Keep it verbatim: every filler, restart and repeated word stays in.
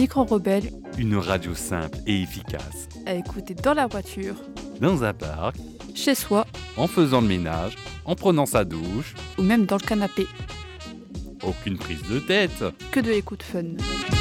Micro Rebelle, Une radio simple et efficace. à écouter dans la voiture, Dans un parc, chez soi en faisant le ménage, en prenant sa douche. ou même dans le canapé. Aucune prise de tête. Que de écoute fun.